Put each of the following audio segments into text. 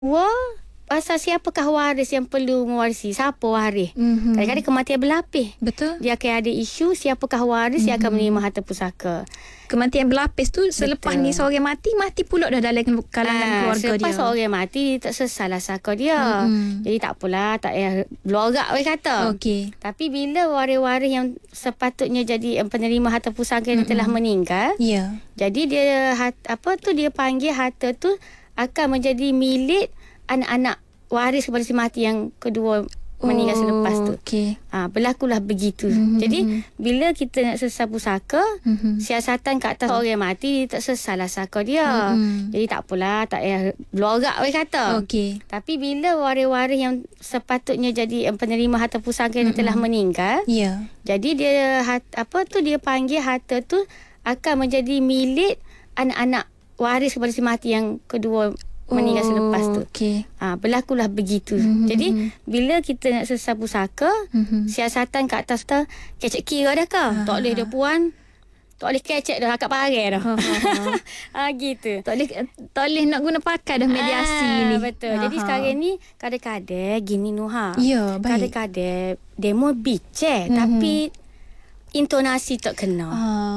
Wah, pasal siapakah waris yang perlu mewarisi? Siapa waris? Kadang-kadang kematian berlapis. Betul. Dia akan ada isu siapakah waris yang akan menerima harta pusaka. Kematian berlapis tu selepas Betul. ni seorang mati pula dah dalam kalangan keluarga dia. Selepas seorang mati, tak sesalah saka dia. Jadi tak apalah, tak payah blorak we kata. Okey. Tapi bila waris-waris yang sepatutnya jadi penerima harta pusaka yang telah meninggal, Ya. jadi dia dia panggil harta tu akan menjadi milik anak-anak waris kepada si mati yang kedua meninggal selepas tu. Okey. Berlakulah begitu. Jadi bila kita nak sesal pusaka, siasatan kat atas orang mati tak sesalah saka dia. Jadi tak apalah, tak payah blorak we kata. Okey. Tapi bila waris-waris yang sepatutnya jadi penerima harta pusaka yang telah meninggal, Ya. jadi dia dia panggil harta tu akan menjadi milik anak-anak waris kepada si mati yang kedua meninggal selepas tu. Okey. Berlakulah begitu. Jadi bila kita nak sesal pusaka, siasatan kat atas tu kecek kira dah ke? Tak boleh dia puan. Tak boleh kecek dah akak parai dah. Gitu. Tak boleh nak guna pakai dah mediasi ni. Betul. Jadi sekarang ni kadang-kadang gini Nuha. Ya, baik. Kadang-kadang demo bincang tapi intonasi tak kena.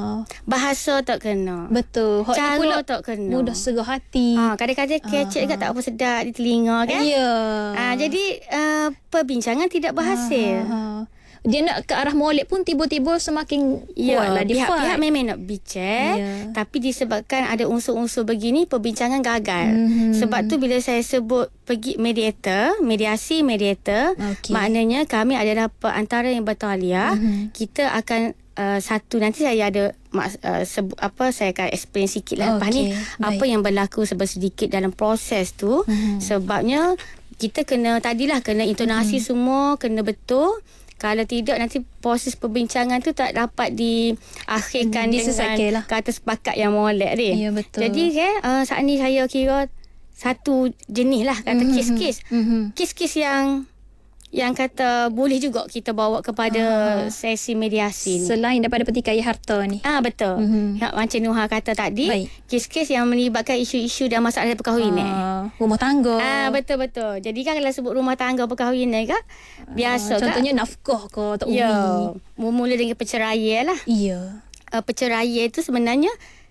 Bahasa tak kena. Betul. Hak Cara ni pula tak kena. mudah serah hati. Kadang-kadang kecek dekat tak apa sedap di telinga kan. Ya. Jadi perbincangan tidak berhasil. Dia nak ke arah molek pun tiba-tiba semakin kuatlah dia pihak-pihak fight. memang nak bincang, Ya. tapi disebabkan ada unsur-unsur begini, perbincangan gagal. Sebab tu bila saya sebut pergi mediasi mediator, Okey. maknanya kami adalah perantara yang bertaliah. Kita akan satu nanti saya ada saya akan explain sikit lah lepas ni apa baik. yang berlaku sedikit dalam proses tu. Sebabnya kita kena intonasi semua kena betul. Kalau tidak nanti proses perbincangan tu tak dapat diakhirkan dengan kata sepakat yang molek dia. Ya, betul. Jadi saat ni saya kira satu jenis lah kata kes-kes. Kes-kes yang kata boleh juga kita bawa kepada sesi mediasi ni. Selain daripada pertikaian harta ni. Betul. Macam Nuha kata tadi, Baik. kes-kes yang melibatkan isu-isu dan masalah perkahwinan. Rumah tangga. Betul-betul. Jadi kan kalau sebut rumah tangga perkahwinan kan, biasa kan. Contohnya nafkah ke tak umi. Ya, mula dengan perceraian lah. Ya. Perceraian itu sebenarnya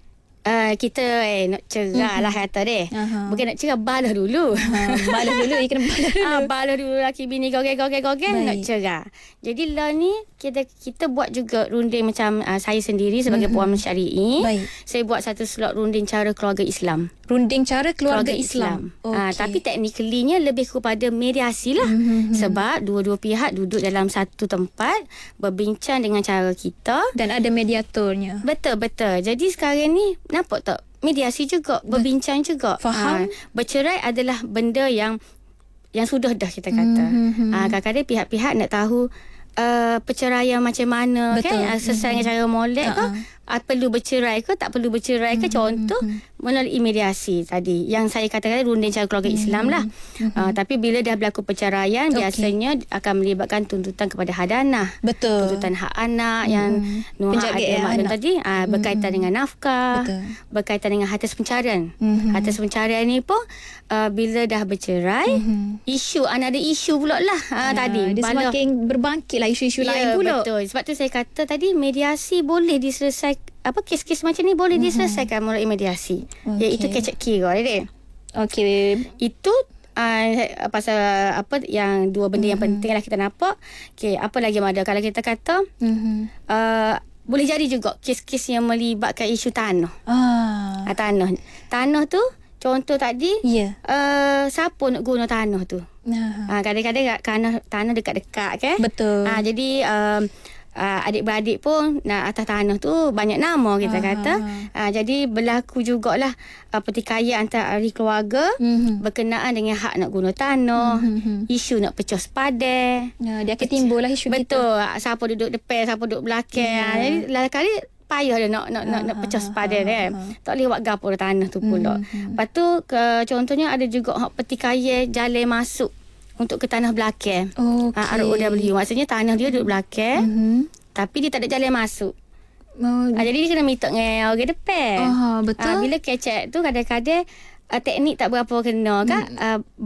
kita nak cerai lah kata dia. Bukan nak cerai, balas dulu. Balas dulu, kena balas dulu. Balas dulu laki bini gogel nak cerai. Jadi lah ni kita buat juga runding macam saya sendiri sebagai puan syari'i. Baik. Saya buat satu slot runding cara keluarga Islam. Runding cara keluarga Islam. Tapi teknikalinya lebih kepada mediasi lah. Sebab dua-dua pihak duduk dalam satu tempat berbincang dengan cara kita. Dan ada mediatornya. Betul. Jadi sekarang ni nampak tak? Mediasi juga, berbincang juga. Faham. Bercerai adalah benda yang sudah dah kita kata. Kadang-kadang pihak-pihak nak tahu perceraian macam mana. Betul. Kan? Sesuai dengan cara molek ke? Perlu bercerai ke tak perlu bercerai ke? Contoh melalui mediasi tadi yang saya katakan runding cara keluarga Islam lah. Tapi bila dah berlaku perceraian, biasanya akan melibatkan tuntutan kepada hadanah. Betul. Tuntutan hak anak yang Nuha ada maklum tadi, berkaitan dengan nafkah. Betul. Berkaitan dengan hartas pencarian. Hartas pencarian ni pun bila dah bercerai, isu ada isu pula lah tadi. Dia semakin berbangkit lah isu-isu lain pula. Betul. Sebab tu saya kata tadi mediasi boleh diselesaikan. Kes-kes macam ni boleh diselesaikan melalui mediasi. Iaitu kecek kira dia. Okey. Itu pasal yang dua benda yang penting lah kita nampak. Apa lagi yang ada? Kalau kita kata boleh jadi juga kes-kes yang melibatkan isu tanah. Tanah tu contoh tadi, siapa nak guna tanah tu? Kadang-kadang tanah dekat-dekat kan? Betul. Jadi adik-beradik pun atas tanah tu banyak nama kita kata. Jadi berlaku jugalah pertikaian antara ahli keluarga berkenaan dengan hak nak guna tanah, isu nak pecah sepadan. Dia akan timbul lah isu Betul. Siapa duduk depan, siapa duduk belakang. Jadi lain-kali payah dia nak pecah sepadan kan. Tak boleh buat gapo tanah tu pula. Lepas tu contohnya ada juga hak pertikaian jalan masuk untuk ke tanah belakang. ROW. Maksudnya tanah dia duduk belakang, tapi dia tak ada jalan masuk. Jadi dia kena minta dengan orang depan. Betul. Bila kecek tu kadang-kadang teknik tak berapa kena kan.